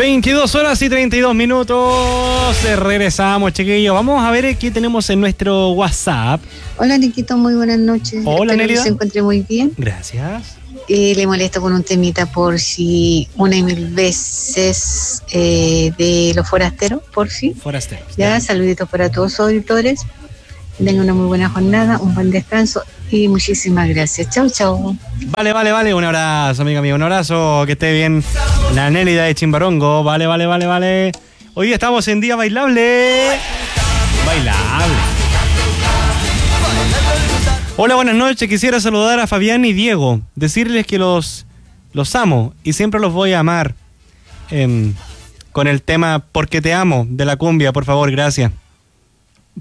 22 horas y 32 minutos. Regresamos, chiquillos. Vamos a ver qué tenemos en nuestro WhatsApp. Hola, Niquito, muy buenas noches. Hola, Espero Nélida. que se encuentre muy bien. Gracias. Le molesto con un temita por si una y mil veces de Los Forasteros, por si. Forasteros. Ya, saluditos para todos los auditores. Tengan una muy buena jornada, un buen descanso y muchísimas gracias. Chau, chau. Vale. Un abrazo, amiga mía. Un abrazo. Que esté bien. La Nélida de Chimbarongo. Vale. Hoy día estamos en día bailable. Hola, buenas noches. Quisiera saludar a Fabián y Diego. Decirles que los amo y siempre los voy a amar. Con el tema Porque te amo de la cumbia, por favor, gracias.